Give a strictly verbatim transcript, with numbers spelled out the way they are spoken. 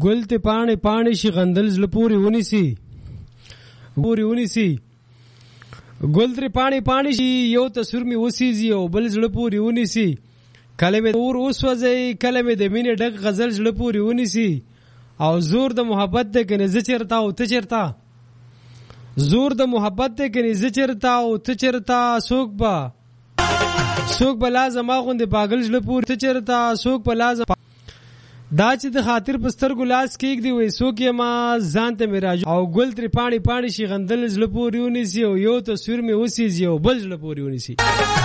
ګل ته پاڼې پاڼې شي غندل زړه پورې ونیسي پورې ونیسي ګل ترې پاڼې پاڼې شي یو تصویر مې وسیږي او بل زړه پورې ونیسي کله مې اور وسوځي کله مې د مینې ډک غزل زړه پورې ونیسي او زور د محبت دی کنه زه چېرته او ته چېرته زور د محبت دی کنه زه چېرته او ته چېرته څوک به څوک به لا زما غوندې پاگل زړه پورې ته چېرته څوک به لا دا چې د خاطر په سترګو لاس کېږدي وایي څوک یم ځان ته مې راجو او ګل ترې پاڼې پاڼې شي غندل زړه پورې ونیسي او یو تصویر مې وسیږي او بل زړه پورې ونیسي